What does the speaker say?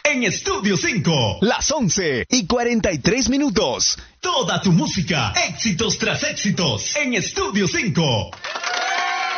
en Estudio 5. Las 11:43. Toda tu música, éxitos tras éxitos, en Estudio 5.